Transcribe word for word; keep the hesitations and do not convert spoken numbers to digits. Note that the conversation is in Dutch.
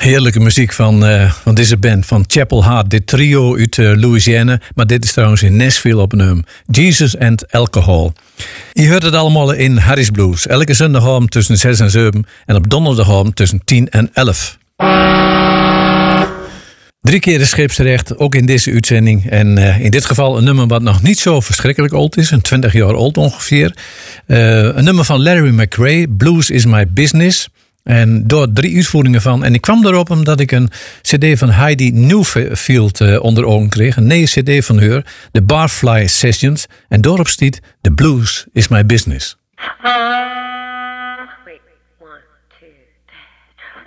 Heerlijke muziek van, uh, van deze band, van Chapel Hart. Dit trio uit uh, Louisiana. Maar dit is trouwens in Nashville op een um, Jesus and Alcohol. Je hoort het allemaal in Harry's Blues. Elke zondagavond tussen zes en zeven. En op donderdagavond tussen tien en elf. Drie keer de scheepsrecht, ook in deze uitzending. En uh, in dit geval een nummer wat nog niet zo verschrikkelijk oud is. Een twintig jaar oud ongeveer. Uh, een nummer van Larry McRae, Blues is My Business. En door drie uitvoeringen van. En ik kwam erop omdat ik een cd van Heidi Newfield uh, onder ogen kreeg. Een nieuwe cd van haar, de Barfly Sessions. En daarop staat The Blues is My Business.